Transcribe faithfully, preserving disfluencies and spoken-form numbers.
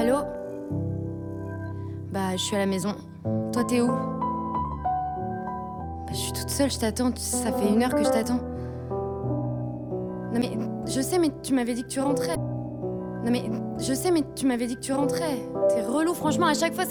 Allô? Bah, je suis à la maison. Toi, t'es où? Bah, je suis toute seule, je t'attends. Tu- Ça fait une heure que je t'attends. Non mais, je sais, mais tu m'avais dit que tu rentrais. Non mais, je sais, mais tu m'avais dit que tu rentrais. T'es relou, franchement, à chaque fois...